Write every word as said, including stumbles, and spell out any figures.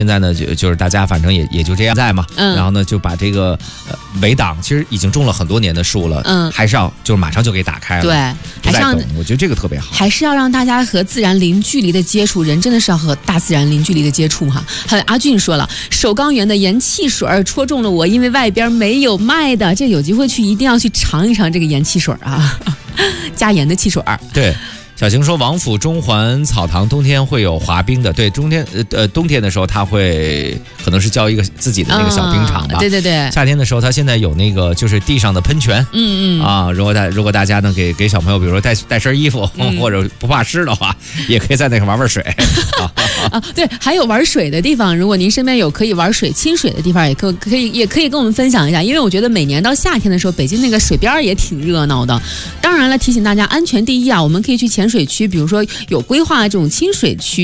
现在呢，就就是大家反正也也就这样在嘛，嗯，然后呢就把这个呃围挡，其实已经种了很多年的树了，嗯，还是要就是马上就给打开了， 对， 不再等，我觉得这个特别好， 还是要让大家和自然零距离的接触，人真的是要和大自然零距离的接触哈。还有阿俊说了，首钢园的盐汽水戳中了我，因为外边没有卖的，这有机会去一定要去尝一尝这个盐汽水啊，加盐的汽水。 对。小晴说，王府中环草堂冬天会有滑冰的，对，冬天呃呃冬天的时候他会可能是交一个自己的那个小冰场吧， 嗯、对对对。 夏天的时候他现在有那个就是地上的喷泉， 嗯嗯啊，如果大如果大家呢给给小朋友，比如说带带身衣服、嗯、或者不怕湿的话，也可以在那个玩玩水。 啊，对，还有玩水的地方，如果您身边有可以玩水亲水的地方，也可可以也可以跟我们分享一下，因为我觉得每年到夏天的时候，北京那个水边也挺热闹的。当然了，提醒大家安全第一啊，我们可以去浅水区，比如说有规划的这种亲水区。